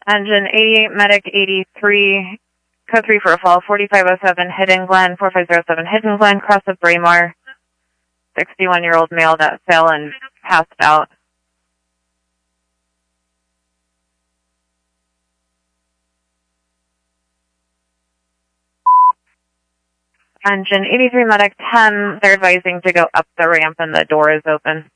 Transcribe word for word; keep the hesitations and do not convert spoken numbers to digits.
Engine eighty-eight, medic eighty-three, code three for a fall, forty-five oh seven, Hidden Glen, four five zero seven, Hidden Glen, cross of Braemar, sixty-one-year-old male that fell and passed out. Engine eighty-three, medic ten, they're advising to go up the ramp and the door is open.